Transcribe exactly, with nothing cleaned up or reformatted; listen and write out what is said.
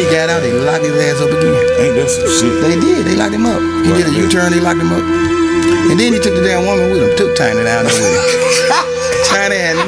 he got out, they locked his ass up again. Ain't that some shit? They did. They locked him up. He Right, did a man. U-turn. They locked him up. And then he took the damn woman with him. Took Tiny down there with him. Tiny had